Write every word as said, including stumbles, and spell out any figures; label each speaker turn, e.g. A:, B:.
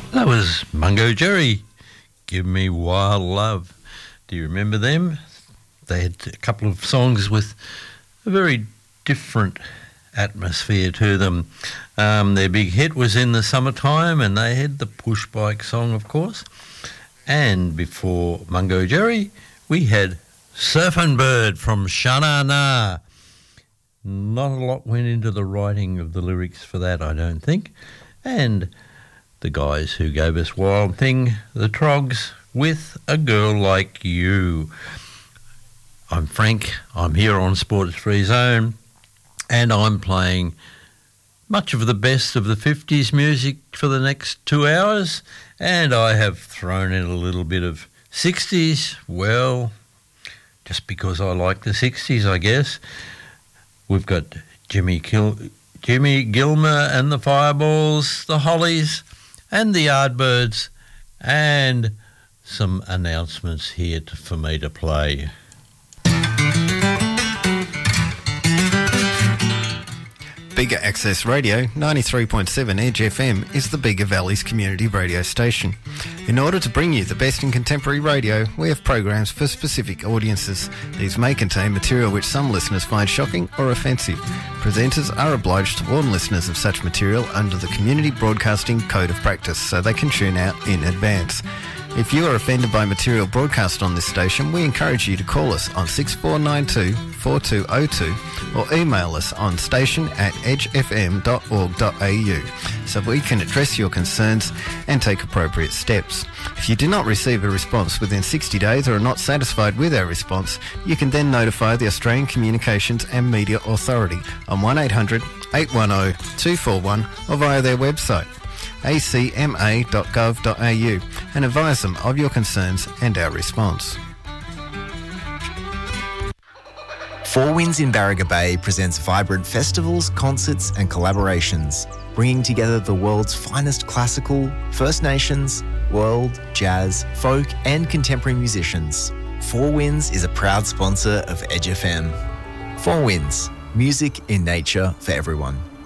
A: That was Mungo Jerry, Give Me Wild Love. Do you remember them? They had a couple of songs with a very different atmosphere to them. Um, their big hit was In the Summertime, and they had the Push Bike song, of course. And before Mungo Jerry, we had Surfin' Bird from Shana Na. Not a lot went into the writing of the lyrics for that, I don't think. And the guys who gave us Wild Thing, the Trogs, with A Girl Like You. I'm Frank, I'm here on Sports Free Zone, and I'm playing much of the best of the fifties music for the next two hours, and I have thrown in a little bit of sixties, well, just because I like the sixties, I guess. We've got Jimmy, Kil- Jimmy Gilmer and the Fireballs, the Hollies, and the Yardbirds, and some announcements here to, for me to play.
B: Bigger Access Radio, ninety-three point seven Edge F M, is the Bigger Valleys community radio station. In order to bring you the best in contemporary radio, we have programs for specific audiences. These may contain material which some listeners find shocking or offensive. Presenters are obliged to warn listeners of such material under the Community Broadcasting Code of Practice, so they can tune out in advance. If you are offended by material broadcast on this station, we encourage you to call us on six four nine two, four two zero two or email us on station at edge f m dot org dot a u so we can address your concerns and take appropriate steps. If you do not receive a response within sixty days or are not satisfied with our response, you can then notify the Australian Communications and Media Authority on one eight hundred, eight one zero, two four one or via their website a c m a dot gov dot a u and advise them of your concerns and our response.
C: Four Winds in Barriga Bay presents vibrant festivals, concerts and collaborations, bringing together the world's finest classical, First Nations, world, jazz, folk and contemporary musicians. Four Winds is a proud sponsor of Edge F M. Four Winds, music in nature for everyone.